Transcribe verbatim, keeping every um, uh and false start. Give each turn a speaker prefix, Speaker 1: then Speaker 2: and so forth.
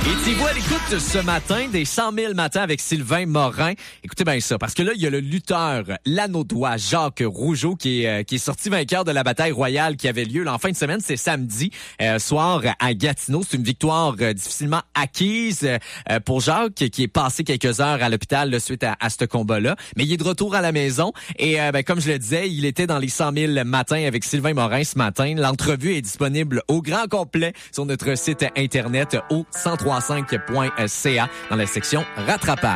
Speaker 1: Et tu vois, l'écoute ce matin des cent mille matins avec Sylvain Morin. Écoutez bien ça, parce que là, il y a le lutteur lanaudois Jacques Rougeau qui est, euh, qui est sorti vainqueur de la bataille royale qui avait lieu là, en fin de semaine. C'est samedi euh, soir à Gatineau. C'est une victoire euh, difficilement acquise euh, pour Jacques qui est passé quelques heures à l'hôpital là, suite à, à ce combat-là. Mais il est de retour à la maison. Et euh, ben, comme je le disais, il était dans les cent mille matins avec Sylvain Morin ce matin. L'entrevue est disponible au grand complet sur notre site internet au cent trois cinq point c a dans la section rattrapage.